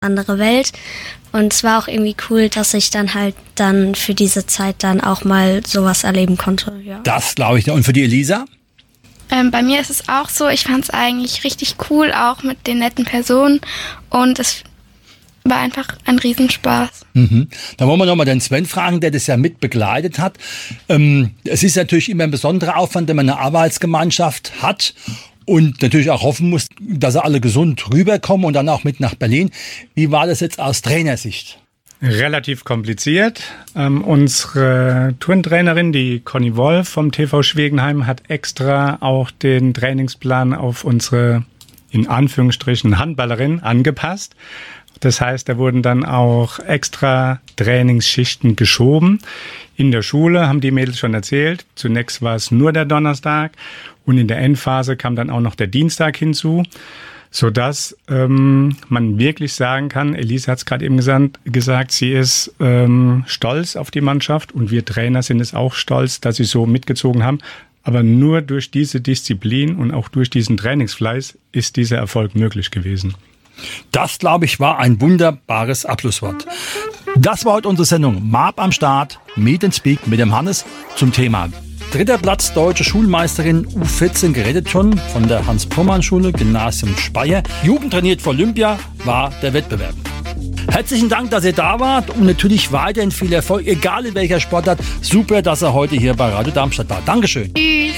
andere Welt. Und es war auch irgendwie cool, dass ich dann halt dann für diese Zeit dann auch mal sowas erleben konnte. Ja. Das glaube ich. Und für die Elisa? Bei mir ist es auch so, ich fand es eigentlich richtig cool, auch mit den netten Personen. Und es war einfach ein Riesenspaß. Mhm. Dann wollen wir nochmal den Sven fragen, der das ja mit begleitet hat. Es ist natürlich immer ein besonderer Aufwand, wenn man eine Arbeitsgemeinschaft hat und natürlich auch hoffen muss, dass sie alle gesund rüberkommen und dann auch mit nach Berlin. Wie war das jetzt aus Trainersicht? Relativ kompliziert. Unsere Turntrainerin, die Conny Wolf vom TV Schwegenheim, hat extra auch den Trainingsplan auf unsere, in Anführungsstrichen, Handballerin angepasst. Das heißt, da wurden dann auch extra Trainingsschichten geschoben. In der Schule haben die Mädels schon erzählt. Zunächst war es nur der Donnerstag und in der Endphase kam dann auch noch der Dienstag hinzu, sodass man wirklich sagen kann, Elisa hat es gerade eben gesagt, sie ist stolz auf die Mannschaft und wir Trainer sind es auch stolz, dass sie so mitgezogen haben. Aber nur durch diese Disziplin und auch durch diesen Trainingsfleiß ist dieser Erfolg möglich gewesen. Das, glaube ich, war ein wunderbares Abschlusswort. Das war heute unsere Sendung Marb am Start, Meet and Speak mit dem Hannes zum Thema 3. Platz Deutsche Schulmeisterin U14 gerettet schon von der Hans-Pommermann-Schule, Gymnasium Speyer. Jugend trainiert für Olympia war der Wettbewerb. Herzlichen Dank, dass ihr da wart und natürlich weiterhin viel Erfolg, egal in welcher Sportart. Super, dass er heute hier bei Radio Darmstadt war. Dankeschön. Tschüss.